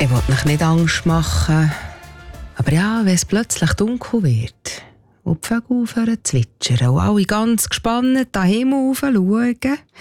Ich will mich nicht Angst machen. Aber ja, wenn es plötzlich dunkel wird und die Vögel aufhören zu zwitschern und alle ganz gespannt den Himmel schauen,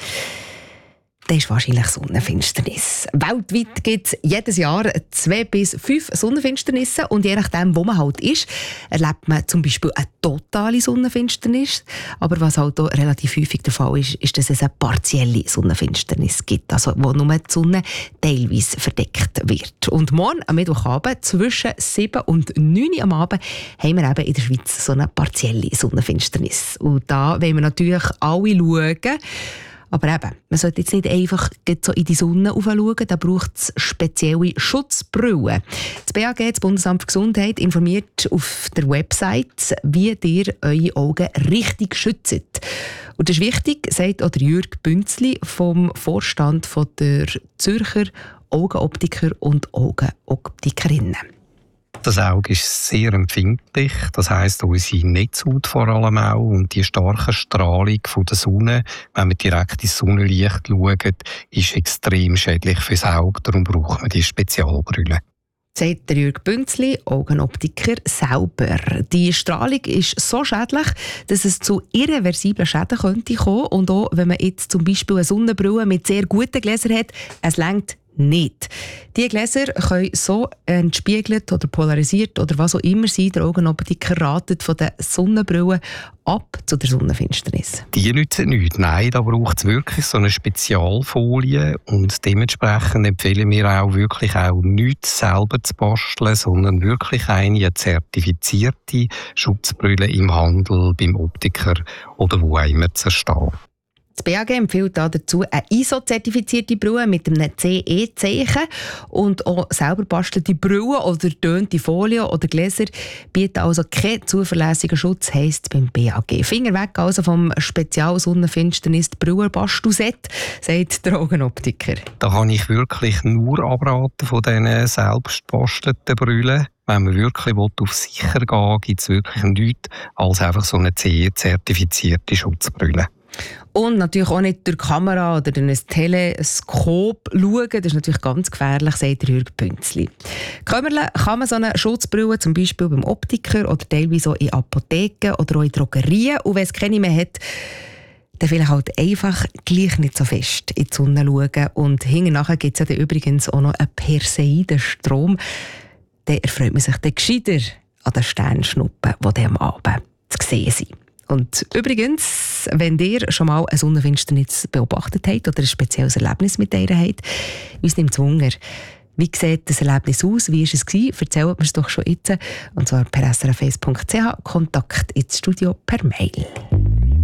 dann ist wahrscheinlich Sonnenfinsternis. Weltweit gibt es jedes Jahr 2 bis 5 Sonnenfinsternisse und je nachdem, wo man halt ist, erlebt man zum Beispiel eine totale Sonnenfinsternis. Aber was halt auch relativ häufig der Fall ist, ist, dass es eine partielle Sonnenfinsternis gibt, also wo nur die Sonne teilweise verdeckt wird. Und morgen am Mittwochabend zwischen 7 und 9 Uhr am Abend haben wir eben in der Schweiz so eine partielle Sonnenfinsternis. Und da wollen wir natürlich alle schauen. Aber eben, man sollte jetzt nicht einfach so in die Sonne schauen, da braucht es spezielle Schutzbrillen. Das BAG, das Bundesamt für Gesundheit, informiert auf der Website, wie ihr eure Augen richtig schützt. Und das ist wichtig, sagt auch der Jürg Bünzli vom Vorstand von der Zürcher Augenoptiker und Augenoptikerinnen. Das Auge ist sehr empfindlich, das heisst unsere Netzhaut vor allem auch und die starke Strahlung von der Sonne, wenn man direkt ins Sonnenlicht schaut, ist extrem schädlich fürs Auge, darum braucht man die Spezialbrille. Sagt der Jürg Bünzli, Augenoptiker selber. Die Strahlung ist so schädlich, dass es zu irreversiblen Schäden könnte kommen. Und auch wenn man jetzt zum Beispiel eine Sonnenbrille mit sehr guten Gläsern hat, es reicht nicht. Diese Gläser können so entspiegelt oder polarisiert oder was auch immer sein. Der Augenoptiker ratet von den Sonnenbrillen ab zu der Sonnenfinsternis. Die nützen nichts. Nein, da braucht es wirklich so eine Spezialfolie und dementsprechend empfehlen wir auch wirklich auch nichts selber zu basteln, sondern wirklich eine zertifizierte Schutzbrille im Handel, beim Optiker oder wo auch immer zu erstehen. Das BAG empfiehlt dazu eine ISO-zertifizierte Brille mit einem CE-Zeichen und auch selber bastelte Brillen oder tönte Folien oder Gläser bieten also keinen zuverlässigen Schutz, heisst beim BAG. Finger weg also vom Spezial-Sonnenfinsternis Brillenbastelset, sagt der Augenoptiker. Da kann ich wirklich nur abraten von diesen selbst bastelten Brillen. Wenn man wirklich auf sicher gehen will, gibt es wirklich nichts als einfach so eine CE-zertifizierte Schutzbrille. Und natürlich auch nicht durch die Kamera oder durch ein Teleskop schauen. Das ist natürlich ganz gefährlich, sagt der Jürg Bünzli. Kümmern kann man so eine Schutzbrille zum Beispiel beim Optiker oder teilweise auch in Apotheken oder auch in Drogerien. Und wenn es keine mehr hat, dann vielleicht halt einfach gleich nicht so fest in die Sonne schauen. Und hinterher gibt es ja übrigens auch noch einen Perseidenstrom. Dann erfreut man sich dann gescheiter an den Sternschnuppen, die dann am Abend zu sehen sind. Und übrigens, wenn ihr schon mal eine Sonnenfinsternis beobachtet habt oder ein spezielles Erlebnis mit ihr habt, uns nimmt es Wunder. Wie sieht das Erlebnis aus? Wie war es? Erzählt mir es doch schon jetzt. Und zwar per srf1.ch, Kontakt ins Studio per Mail.